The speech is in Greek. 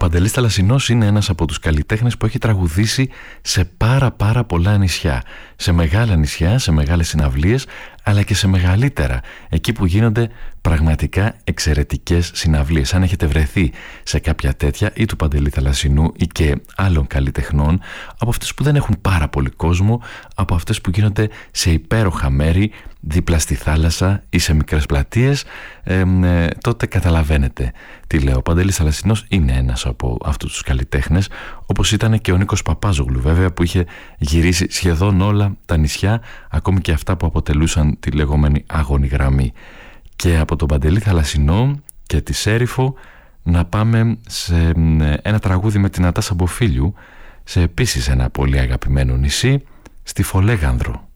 Παντελής Θαλασσινός είναι ένας από τους καλλιτέχνες που έχει τραγουδήσει σε πάρα πολλά νησιά. Σε μεγάλα νησιά, σε μεγάλες συναυλίες, αλλά και σε μεγαλύτερα, εκεί που γίνονται πραγματικά εξαιρετικές συναυλίες. Αν έχετε βρεθεί σε κάποια τέτοια, ή του Παντελή Θαλασσινού ή και άλλων καλλιτεχνών, από αυτές που δεν έχουν πάρα πολύ κόσμο, από αυτές που γίνονται σε υπέροχα μέρη, δίπλα στη θάλασσα ή σε μικρές πλατείες, τότε καταλαβαίνετε τι λέω. Ο Παντελής Θαλασσινός είναι ένας από αυτούς τους καλλιτέχνες, όπως ήταν και ο Νίκος Παπάζογλου βέβαια, που είχε γυρίσει σχεδόν όλα τα νησιά, ακόμη και αυτά που αποτελούσαν τη λεγόμενη άγωνη γραμμή. Και από τον Παντελή Θαλασσινό και τη Σέριφο να πάμε σε ένα τραγούδι με την Νατάσα Μποφίλιου, σε επίσης ένα πολύ αγαπημένο νησί, στη Φολέγανδρο.